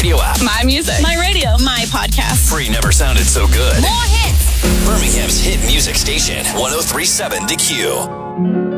radio app. My music. My radio. My podcast. Free never sounded so good. More hits. Birmingham's hit music station, 103.7 The Q.